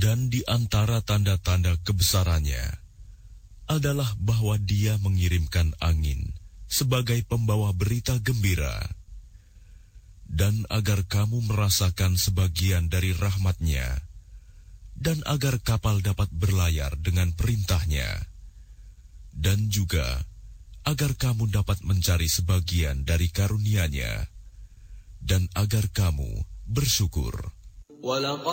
Dan di antara tanda-tanda kebesarannya adalah bahwa Dia mengirimkan angin sebagai pembawa berita gembira, dan agar kamu merasakan sebagian dari rahmat-Nya, dan agar kapal dapat berlayar dengan perintah-Nya, dan juga agar kamu dapat mencari sebagian dari karunia-Nya, dan agar kamu bersyukur.